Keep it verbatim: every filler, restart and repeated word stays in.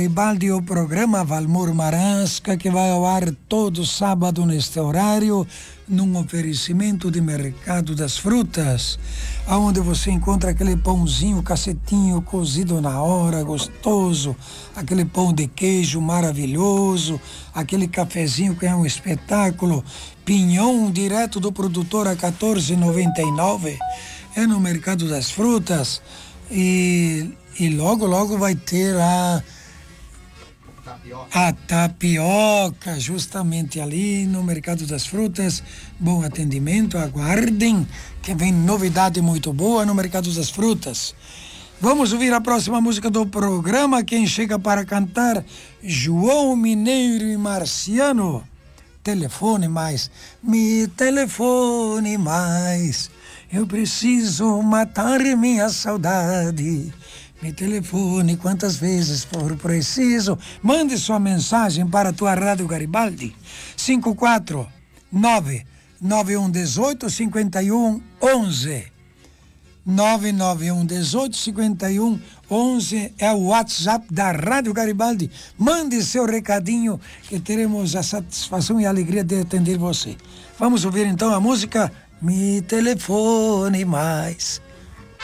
Garibaldi, o programa Valmor Marasca, que vai ao ar todo sábado neste horário, num oferecimento de Mercado das Frutas, onde você encontra aquele pãozinho, cacetinho, cozido na hora, gostoso, aquele pão de queijo maravilhoso, aquele cafezinho que é um espetáculo, pinhão direto do produtor a quatorze e noventa e nove, é no Mercado das Frutas, e, e logo, logo vai ter a A tapioca, justamente ali no Mercado das Frutas. Bom atendimento, aguardem que vem novidade muito boa no Mercado das Frutas. Vamos ouvir a próxima música do programa. Quem chega para cantar? João Mineiro e Marciano. Telefone mais, me telefone mais, eu preciso matar minha saudade. Me telefone quantas vezes for preciso. Mande sua mensagem para a tua Rádio Garibaldi. cinco quatro nove nove um um oito cinco um um nove nove um um oito cinco um um é o WhatsApp da Rádio Garibaldi. Mande seu recadinho que teremos a satisfação e a alegria de atender você. Vamos ouvir então a música Me Telefone Mais.